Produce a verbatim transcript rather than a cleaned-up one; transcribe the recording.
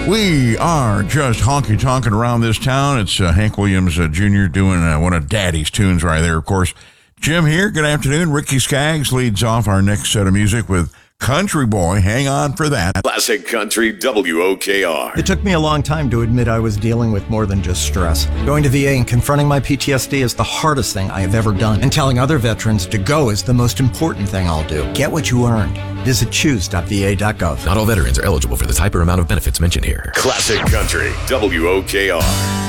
We are just honky-tonking around this town. It's uh, Hank Williams uh, Junior doing uh, one of Daddy's tunes right there, of course. Jim here, good afternoon. Ricky Skaggs leads off our next set of music with Country Boy. Hang on for that. Classic Country W O K R. It took me a long time to admit I was dealing with more than just stress. Going to V A and confronting my P T S D is the hardest thing I have ever done. And telling other veterans to go is the most important thing I'll do. Get what you earned. Visit choose dot v a dot gov. Not all veterans are eligible for the type or amount of benefits mentioned here. Classic Country W O K R.